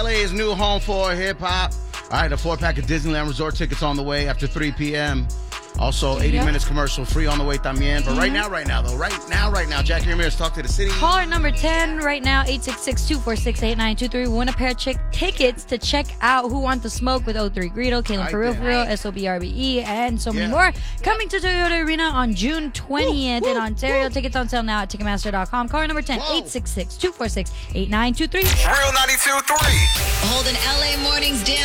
LA's new home for hip-hop. All right, a 4-pack of Disneyland Resort tickets on the way after 3 p.m. Also, 80 minutes commercial free on the way también. But right now, Jackie Ramirez, talk to the city. Caller number 10 right now, 866-246-8923. Win a pair of tickets to check out Who Want the Smoke with O3 Greedo, Kaylin For Real, SOBRBE, and so many more. Coming to Toyota Arena on June 20th in Ontario. Tickets on sale now at Ticketmaster.com. Caller number 10, 866-246-8923. Real 92.3. Holding LA mornings down.